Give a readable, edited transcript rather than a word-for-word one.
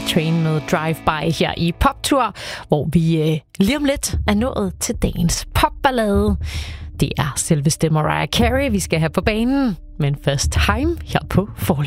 Train med Drive-By her i Poptur, hvor vi lige om lidt er nået til dagens popballade. Det er selveste Mariah Carey, vi skal have på banen, men først Haim her på Forløb.